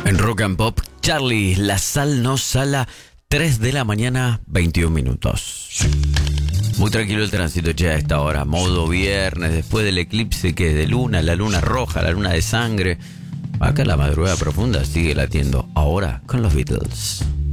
En Rock and Pop, Charlie, la sal no sala, 3 de la mañana, 21 minutos. Muy tranquilo el tránsito ya a esta hora, modo viernes, después del eclipse que es de luna, la luna roja, la luna de sangre. Acá la madrugada profunda sigue latiendo, ahora con los Beatles.